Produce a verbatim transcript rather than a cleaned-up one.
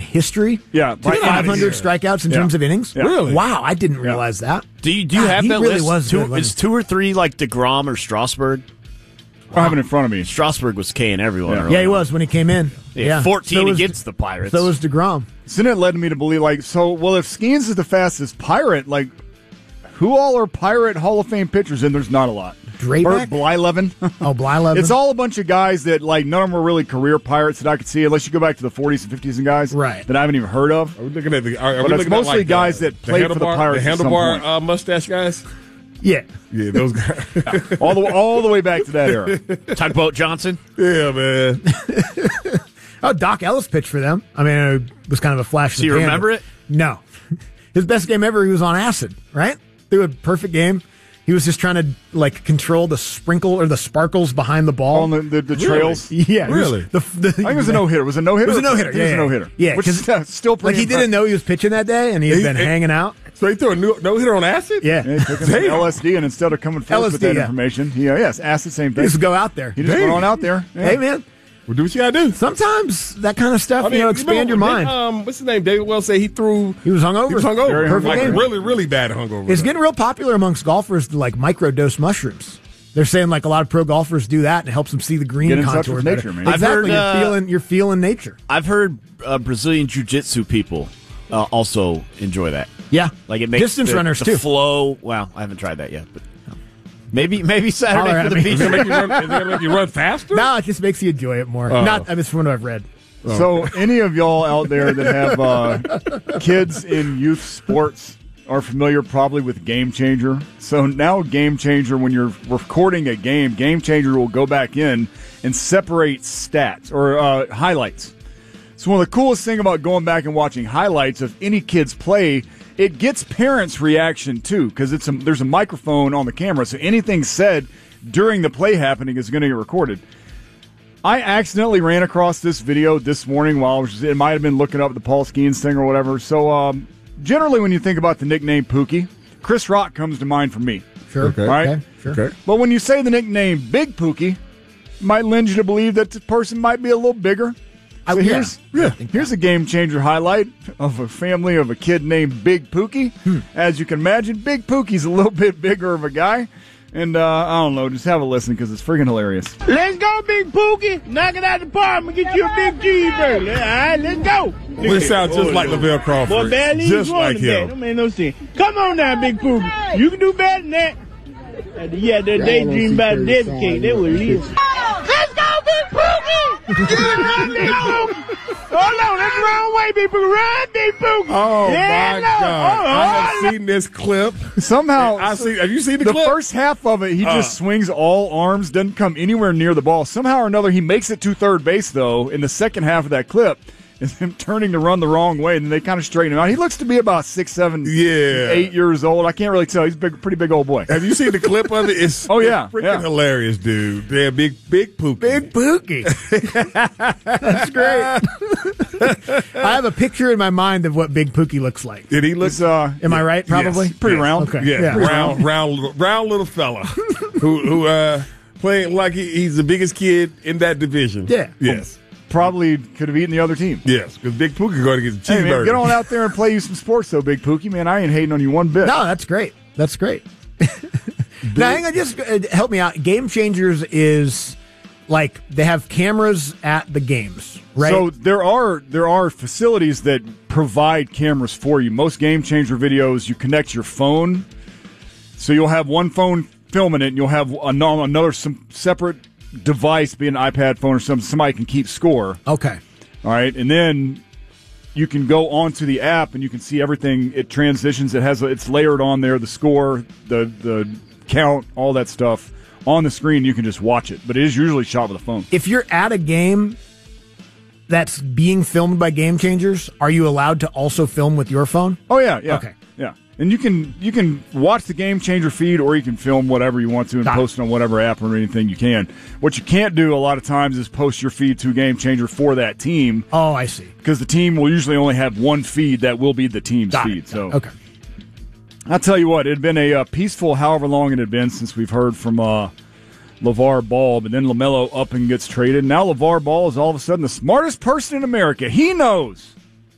history. Yeah, to five hundred strikeouts in yeah. terms of innings. Yeah. Really? Wow, I didn't realize that. Do you, do you God, have he that really list? was two, good, it's two or three like DeGrom or Strasburg. I have it in front of me. Strasburg was K-ing everyone. Yeah. early Yeah, he on. was when he came in. Yeah, Yeah, fourteen so was, against the Pirates. So was DeGrom. So then it led me to believe, like, so, well, if Skeens is the fastest Pirate, like, who all are Pirate Hall of Fame pitchers? And there's not a lot. Drayback? Bert Blyleven. Oh, Blyleven. It's all a bunch of guys that, like, none of them were really career Pirates that I could see, unless you go back to the forties and fifties and guys Right. that I haven't even heard of. Are we looking at the? Are, are But we it's looking mostly at like guys the, that played for the Pirates The at some handlebar point. uh, mustache guys. Yeah. Yeah, those guys. all the all the way back to that era. Tugboat Johnson. Yeah, man. Oh, Doc Ellis pitched for them. I mean, it was kind of a flash. Do you remember it? No. His best game ever, he was on acid, right? Threw a perfect game. He was just trying to, like, control the sprinkle or the sparkles behind the ball. On the, the, the Really? trails. Yeah. it was Really? The, the, I think it was a no-hitter. It was a no-hitter? It was a no-hitter. I think Yeah, it was a yeah. no-hitter. Yeah, Which 'cause, is still pretty Like, he didn't impressive. know he was pitching that day, and he had He- been he- hanging out. So he threw a no hitter on acid. Yeah. Yeah, he took him some L S D, and instead of coming forth L S D, with that yeah. information, he, uh, yes, asked the same He thing. just go out there. He just Dang. went on out there. Yeah. Hey, man, Well, do what you gotta do. sometimes that kind of stuff, I mean, you know, expand your remember, mind. didn't, Um, what's his name? David Wells say he threw. he was hungover. He was hungover. Very Perfect like game. really, really bad hungover. It's getting real popular amongst golfers to, like, microdose mushrooms. They're saying, like, a lot of pro golfers do that, and it helps them see the green Get in touch contour with better. nature, man. I've Exactly. heard, uh, you're feeling you're feeling nature. I've heard uh, Brazilian jiu-jitsu people uh, also enjoy that. Yeah. Like it makes Distance the, runners, the too. flow. Well, I haven't tried that yet, but maybe maybe Saturday Holler for at the me. beach. Is it gonna make you run, is it gonna make you run faster? No, it just makes you enjoy it more. Oh. Not, I mean, from what I've read. So, any of y'all out there that have uh, kids in youth sports are familiar probably with Game Changer. So now Game Changer, when you're recording a game, Game Changer will go back in and separate stats or uh, highlights. So one of the coolest thing about going back and watching highlights of any kid's play, it gets parents' reaction too, because it's a, there's a microphone on the camera, so anything said during the play happening is going to get recorded. I accidentally ran across this video this morning while I was, it might have been looking up the Paul Skeens thing or whatever. So um, generally when you think about the nickname Pookie, Chris Rock comes to mind for me. Sure. Okay. Right? Okay. Sure. Okay. But when you say the nickname Big Pookie, it might lend you to believe that the person might be a little bigger. I- So yeah. here's, Yeah, I think here's a game changer highlight of a family of a kid named Big Pookie. Hmm. As you can imagine, Big Pookie's a little bit bigger of a guy. And uh, I don't know, just have a listen because it's freaking hilarious. Let's go, Big Pookie. Knock it out the park and get you a big cheeseburger. All right, let's go. Well, it sounds just like Lavelle Crawford. Boy, barely Just even like like him. him. Don't make no sense. Come on now, Big Pookie. You can do better than that. Uh, Yeah, they daydream about a David cake. They will live. Let's go, Big Pookie. Yeah, Big Pookie. Hold on, that's the wrong way, Big Pookie. Run, Big Pookie. Oh Yeah, my no. God! Oh, I have oh, seen this clip. Somehow, I see. Have you seen the, the clip? first half of it, he just swings all arms, doesn't come anywhere near the ball. Somehow or another, he makes it to third base, though, in the second half of that clip. Is him turning to run the wrong way, and then they kind of straighten him out. He looks to be about six, seven, Yeah. eight years old. I can't really tell. He's a big, pretty big old boy. Have you seen the clip of it? It's Oh, yeah, it's freaking yeah. hilarious, dude. Damn, big, big Pookie. Big Pookie. That's great. I have a picture in my mind of what Big Pookie looks like. Did he look? It's, uh, Am I right? Probably. Yes. pretty Yes. round. Okay. Yeah, Yeah. round, round, little, round little fella who who uh playing like he, he's the biggest kid in that division. Yeah. Yes. Probably could have eaten the other team. Yes, because Big Pookie going to get a Hey, man, cheeseburger. get on out there and play you some sports, though, Big Pookie. Man, I ain't hating on you one bit. No, that's great. That's great. Now, hang on, just uh, help me out. Game Changers is like they have cameras at the games, right? So there are there are facilities that provide cameras for you. Most Game Changer videos, you connect your phone, so you'll have one phone filming it, and you'll have another, another some separate device, be an iPad phone or something. Somebody can keep score. okay. All right, and then you can go onto the app and you can see everything. It transitions. It has it's layered on there. The score, the the count, all that stuff on the screen. You can just watch it, but it is usually shot with a phone. If you're at a game that's being filmed by Game Changers, are you allowed to also film with your phone? Oh yeah, yeah, Okay. yeah. And you can you can watch the Game Changer feed, or you can film whatever you want to and Got post it on whatever app or anything you can. What you can't do a lot of times is post your feed to Game Changer for that team, Oh, I see. because the team will usually only have one feed that will be the team's Got feed. it. So Okay. I'll tell you what, it had been a uh, peaceful however long it had been since we've heard from uh, LeVar Ball, but then LaMelo up and gets traded. Now LeVar Ball is all of a sudden the smartest person in America. He knows